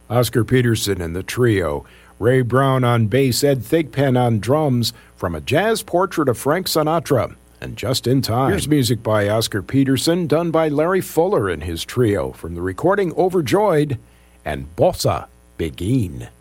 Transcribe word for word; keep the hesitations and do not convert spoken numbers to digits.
Oscar Peterson and the trio, Ray Brown on bass, Ed Thigpen on drums, from a jazz portrait of Frank Sinatra. And Just in Time. Here's music by Oscar Peterson, done by Larry Fuller and his trio, from the recording Overjoyed and Bossa Begin.